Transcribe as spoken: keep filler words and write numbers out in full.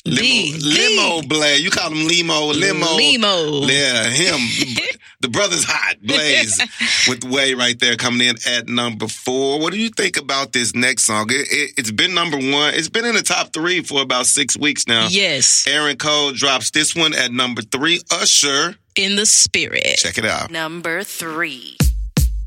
Limo, the, Limo the. Blaze. You call him Limo, Limo. Limo. Yeah, him. The brother's hot. Blaze with Way right there coming in at number four. What do you think about this next song? It, it, it's been number one. It's been in the top three for about six weeks now. Yes. Aaron Cole drops this one at number three. Usher. In the Spirit. Check it out. Number three.